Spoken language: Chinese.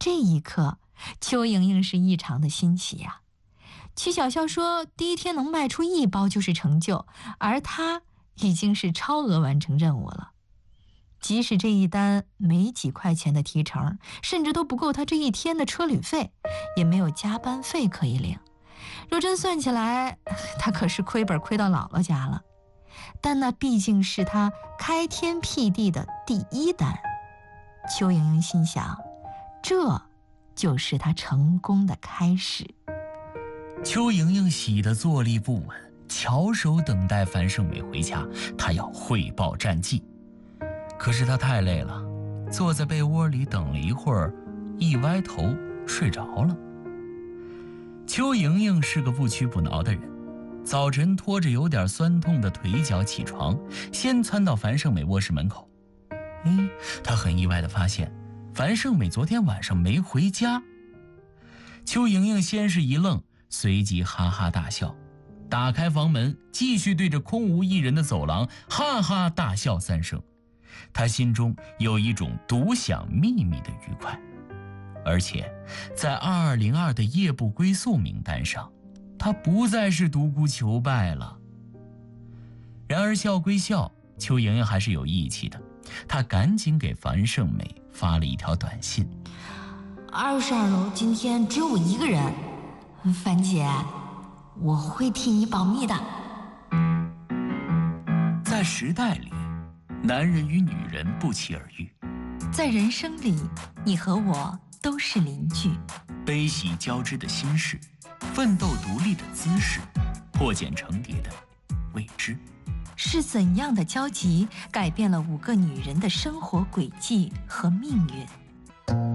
这一刻，邱莹莹是异常的欣喜呀。曲小笑说，第一天能卖出1包就是成就，而她已经是超额完成任务了。即使这一单没几块钱的提成，甚至都不够她这一天的车旅费，也没有加班费可以领。若真算起来，她可是亏本亏到姥姥家了。但那毕竟是她开天辟地的第1单。邱莹莹心想，这就是她成功的开始。 邱莹莹喜得坐立不稳，翘首等待樊胜美回家，她要汇报战绩。可是她太累了，坐在被窝里等了一会儿，一歪头睡着了。邱莹莹是个不屈不挠的人，早晨拖着有点酸痛的腿脚起床，先窜到樊胜美卧室门口。她很意外地发现，樊胜美昨天晚上没回家。邱莹莹先是一愣，随即哈哈大笑，打开房门，继续对着空无一人的走廊哈哈大笑3声。她心中有一种独享秘密的愉快，而且在2202的夜不归宿名单上，她不再是独孤求败了。然而笑归笑，邱莹莹还是有义气的，她赶紧给樊胜美发了一条短信 ：22楼今天只有我一个人，樊姐，我会替你保密的。 在时代里，男人与女人不期而遇， 在人生里，你和我都是邻居。 悲喜交织的心事，奋斗独立的姿势，破茧成蝶的未知。 是怎样的交集改变了5个女人的生活轨迹和命运？